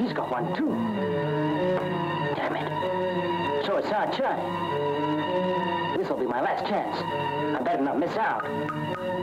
He's got one, too. Damn it. So it's our turn. This'll be my last chance. I better not miss out.